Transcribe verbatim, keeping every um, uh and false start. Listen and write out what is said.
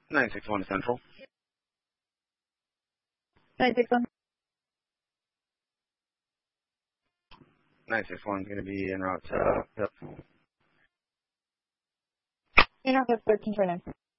nine six one Central. nine six one. nine six one is going to be en route to uh, In route thirteen twenty-nine.